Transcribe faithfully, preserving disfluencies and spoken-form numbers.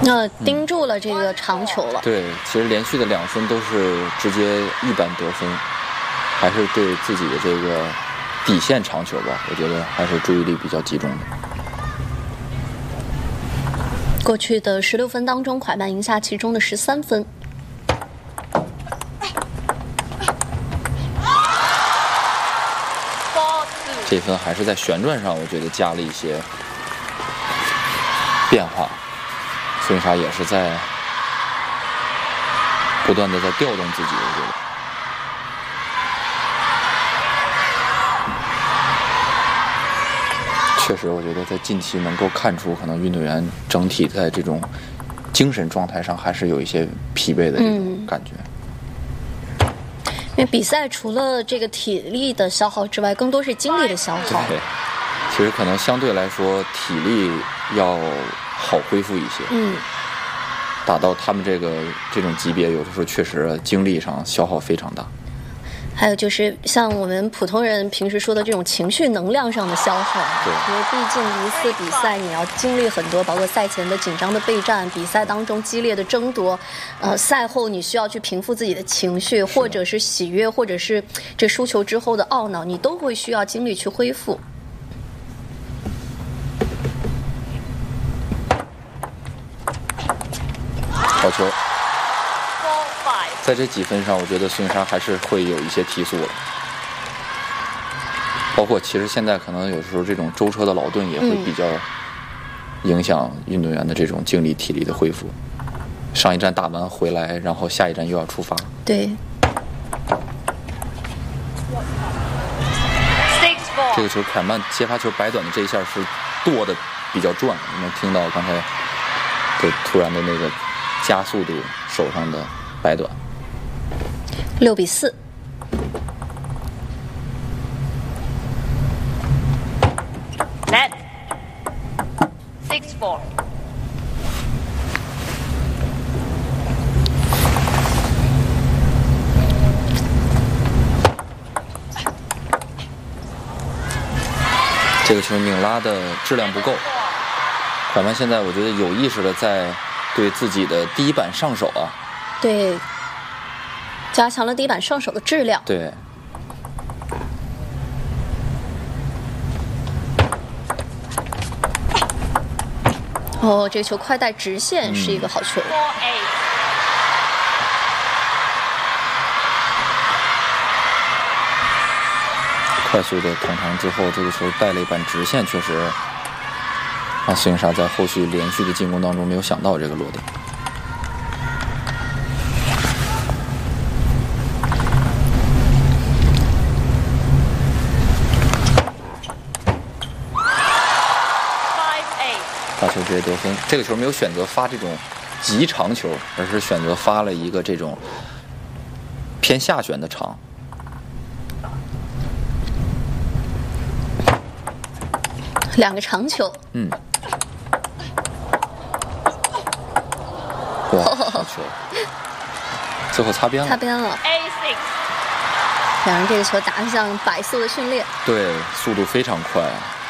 那盯住了这个长球了。 嗯、对，其实连续的两分都是直接一板得分，还是对自己的这个底线长球吧，我觉得还是注意力比较集中的。 过去的十六分当中，蒯曼赢下其中的十三分。 这分还是在旋转上，我觉得加了一些变化。孙颖莎也是在不断的在调动自己，我觉得。确实，我觉得在近期能够看出，可能运动员整体在这种精神状态上还是有一些疲惫的这种感觉。 嗯、因为比赛除了这个体力的消耗之外，更多是精力的消耗。 对，其实可能相对来说体力要好恢复一些。 嗯， 打到他们这个这种级别，有的时候确实精力上消耗非常大。 还有就是像我们普通人平时说的这种情绪能量上的消耗，因为毕竟一次比赛你要经历很多，包括赛前的紧张的备战，比赛当中激烈的争夺，呃，赛后你需要去平复自己的情绪，或者是喜悦，或者是这输球之后的懊恼，你都会需要精力去恢复。 好球！在这几分上，我觉得孙颖莎还是会有一些提速了。包括其实现在可能有时候这种舟车的劳顿也会比较影响运动员的这种精力体力的恢复。上一站打完回来，然后下一站又要出发。 对。 这个球蒯曼接发球摆短的这一下是跺的比较转，你能听到刚才对突然的那个加速度手上的摆短。 六比四。 Net six four。 这个球拧拉的质量不够，蒯曼现在我觉得有意识的在对自己的第一板上手啊。 对。加强了第一板上手的质量。 对。 哦，这个球快带直线是一个好球。 嗯、快速的捅长之后，这个球带了一板直线，确实让孙颖莎在后续连续的进攻当中没有想到这个落点。发球直接得分，这个球没有选择发这种极长球，而是选择发了一个这种偏下旋的长。 两个长球。 嗯。哇，好球！最后擦边了。 擦边了。两人这个球打得像百速的训练。 对，速度非常快啊。